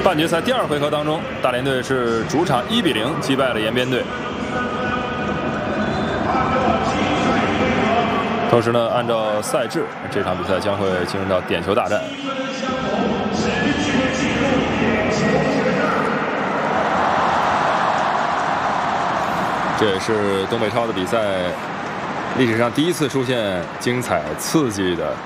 半决赛第2回合当中，大连队是主场1比0击败了延边队。同时呢，按照赛制，这场比赛将会进入到点球大战。这也是东北超的比赛历史上第一次出现精彩刺激的